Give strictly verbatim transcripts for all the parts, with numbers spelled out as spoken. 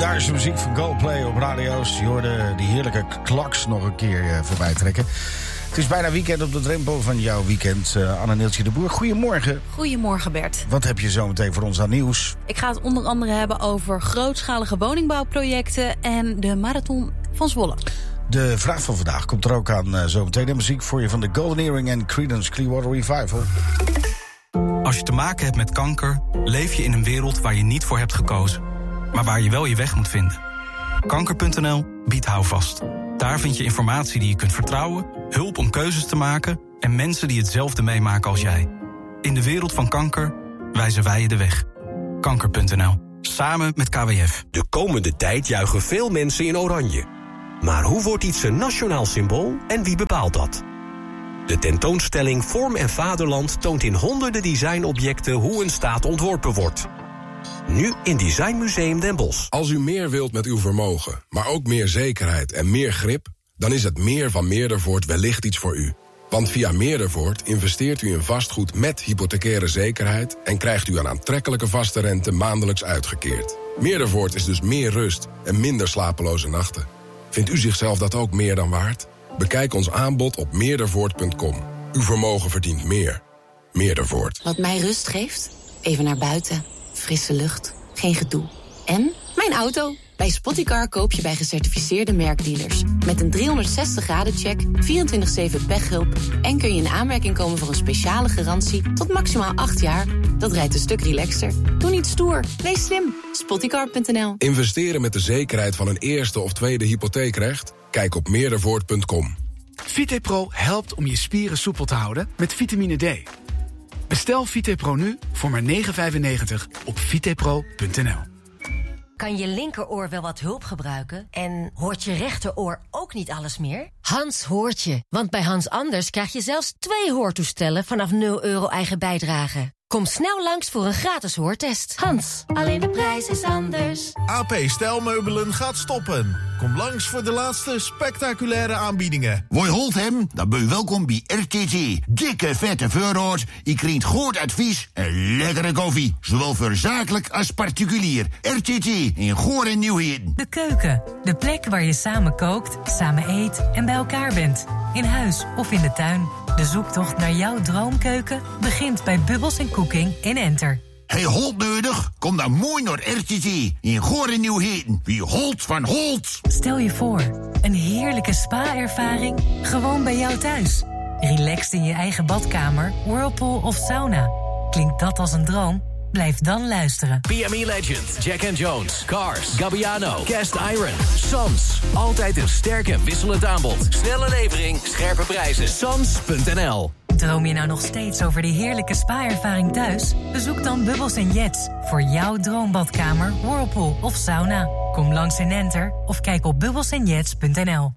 Legendarische muziek van Coldplay op radio's. Je hoorde die heerlijke klaks nog een keer uh, voorbij trekken. Het is bijna weekend op de drempel van jouw weekend. Uh, Anne Neeltje de Boer, goedemorgen. Goedemorgen Bert. Wat heb je zo meteen voor ons aan nieuws? Ik ga het onder andere hebben over grootschalige woningbouwprojecten en de marathon van Zwolle. De vraag van vandaag komt er ook aan uh, zo meteen. De muziek voor je van de Golden Earring en Creedence Clearwater Revival. Als je te maken hebt met kanker, leef je in een wereld waar je niet voor hebt gekozen, maar waar je wel je weg moet vinden. Kanker punt n l biedt houvast. Daar vind je informatie die je kunt vertrouwen, hulp om keuzes te maken en mensen die hetzelfde meemaken als jij. In de wereld van kanker wijzen wij je de weg. Kanker punt n l. Samen met K W F. De komende tijd juichen veel mensen in oranje. Maar hoe wordt iets een nationaal symbool en wie bepaalt dat? De tentoonstelling Vorm en Vaderland toont in honderden designobjecten hoe een staat ontworpen wordt. Nu in Design Museum Den Bosch. Als u meer wilt met uw vermogen, maar ook meer zekerheid en meer grip, dan is het meer van Meerdervoort wellicht iets voor u. Want via Meerdervoort investeert u in vastgoed met hypothecaire zekerheid en krijgt u een aantrekkelijke vaste rente maandelijks uitgekeerd. Meerdervoort is dus meer rust en minder slapeloze nachten. Vindt u zichzelf dat ook meer dan waard? Bekijk ons aanbod op meerdervoort punt com. Uw vermogen verdient meer. Meerdervoort. Wat mij rust geeft? Even naar buiten. Frisse lucht. Geen gedoe. En mijn auto. Bij Spottycar koop je bij gecertificeerde merkdealers. Met een driehonderdzestig graden check, vierentwintig zeven pechhulp en kun je in aanmerking komen voor een speciale garantie tot maximaal acht jaar. Dat rijdt een stuk relaxter. Doe niet stoer. Wees slim. Spottycar punt n l. Investeren met de zekerheid van een eerste of tweede hypotheekrecht? Kijk op meerdervoort punt com. VitePro helpt om je spieren soepel te houden met vitamine D. Bestel VitePro nu voor maar negen vijfennegentig op vitepro punt n l. Kan je linkeroor wel wat hulp gebruiken? En hoort je rechteroor ook niet alles meer? Hans hoort je, want bij Hans Anders krijg je zelfs twee hoortoestellen vanaf nul euro eigen bijdrage. Kom snel langs voor een gratis hoortest. Hans, alleen de prijs is anders. A P Stijlmeubelen gaat stoppen. Kom langs voor de laatste spectaculaire aanbiedingen. Woi holt hem? Dan ben je welkom bij R T T. Dikke vette voorraad, je krijgt goed advies en lekkere koffie. Zowel voor zakelijk als particulier. R T T in Goor en Nieuwheden. De keuken, de plek waar je samen kookt, samen eet en bij elkaar bent. In huis of in de tuin. De zoektocht naar jouw droomkeuken begint bij Bubbles en Cooking in Enter. Hey, Holt nodig? Kom dan mooi naar R T T in Goor en Nieuwheden. Wie Holt van Holt. Stel je voor, een heerlijke spa-ervaring gewoon bij jou thuis. Relaxed in je eigen badkamer, whirlpool of sauna. Klinkt dat als een droom? Blijf dan luisteren. P M E Legend, Jack and Jones, Cars, Gabbiano, Cast Iron, Sons. Altijd een sterk en wisselend aanbod. Snelle levering, scherpe prijzen. Sons punt n l. Droom je nou nog steeds over die heerlijke spa-ervaring thuis? Bezoek dan Bubbles en Jets voor jouw droombadkamer, whirlpool of sauna. Kom langs in Enter of kijk op bubbles en jets punt n l.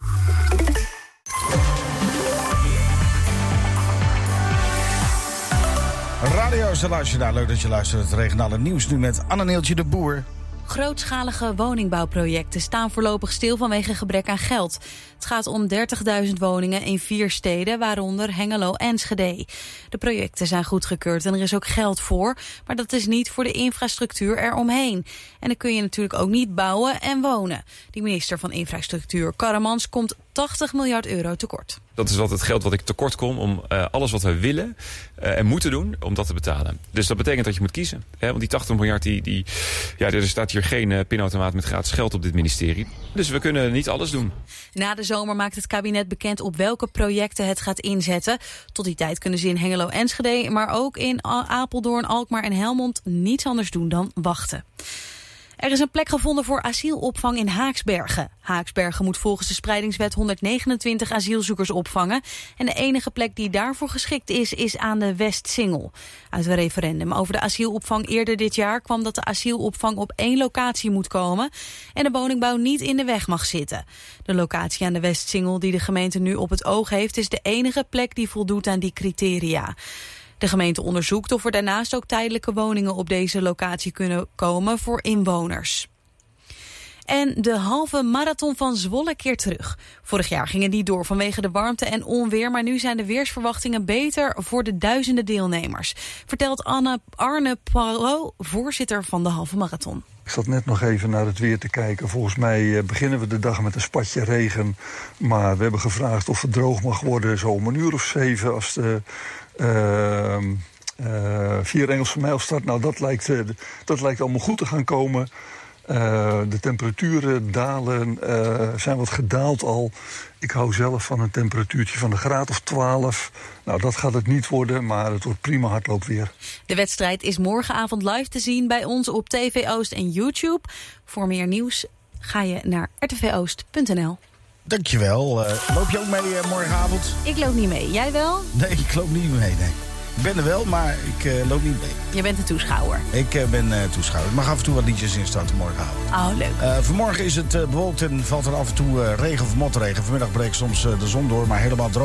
Radio Nationaal, leuk dat je luistert. Het regionale nieuws nu met Anne Neeltje de Boer. Grootschalige woningbouwprojecten staan voorlopig stil vanwege gebrek aan geld. Het gaat om dertigduizend woningen in vier steden, waaronder Hengelo en Enschede. De projecten zijn goedgekeurd en er is ook geld voor, maar dat is niet voor de infrastructuur eromheen. En dan kun je natuurlijk ook niet bouwen en wonen. Die minister van Infrastructuur, Karremans, komt tachtig miljard euro tekort. Dat is altijd het geld wat ik tekort kom om uh, alles wat we willen uh, en moeten doen, om dat te betalen. Dus dat betekent dat je moet kiezen. Hè? Want die tachtig miljard, die, die, ja, er staat hier geen uh, pinautomaat met gratis geld op dit ministerie. Dus we kunnen niet alles doen. Na de zomer maakt het kabinet bekend op welke projecten het gaat inzetten. Tot die tijd kunnen ze in Hengelo en Enschede, maar ook in Apeldoorn, Alkmaar en Helmond niets anders doen dan wachten. Er is een plek gevonden voor asielopvang in Haaksbergen. Haaksbergen moet volgens de spreidingswet honderdnegenentwintig asielzoekers opvangen. En de enige plek die daarvoor geschikt is, is aan de Westsingel. Uit een referendum over de asielopvang eerder dit jaar kwam dat de asielopvang op één locatie moet komen en de woningbouw niet in de weg mag zitten. De locatie aan de Westsingel die de gemeente nu op het oog heeft, is de enige plek die voldoet aan die criteria. De gemeente onderzoekt of er daarnaast ook tijdelijke woningen op deze locatie kunnen komen voor inwoners. En de halve marathon van Zwolle keert terug. Vorig jaar gingen die door vanwege de warmte en onweer, maar nu zijn de weersverwachtingen beter voor de duizenden deelnemers. Vertelt Anne, Arne Poirot, voorzitter van de halve marathon. Ik zat net nog even naar het weer te kijken. Volgens mij beginnen we de dag met een spatje regen. Maar we hebben gevraagd of het droog mag worden zo om een uur of zeven als de uh, uh, vier Engelse mijl start. Nou, dat lijkt, uh, dat lijkt allemaal goed te gaan komen. Uh, de temperaturen dalen, uh, zijn wat gedaald al. Ik hou zelf van een temperatuurtje van een graad of twaalf. Nou, dat gaat het niet worden, maar het wordt prima hardloopweer. De wedstrijd is morgenavond live te zien bij ons op T V Oost en YouTube. Voor meer nieuws ga je naar r t v oost punt n l. Dankjewel. Uh, loop je ook mee uh, morgenavond? Ik loop niet mee. Jij wel? Nee, ik loop niet mee, nee. Ik ben er wel, maar ik uh, loop niet mee. Je bent een toeschouwer? Ik uh, ben uh, toeschouwer. Ik mag af en toe wat liedjes instarten morgenavond. Oh, leuk. Uh, vanmorgen is het uh, bewolkt en valt er af en toe uh, regen of motregen. Vanmiddag breekt soms uh, de zon door, maar helemaal droog.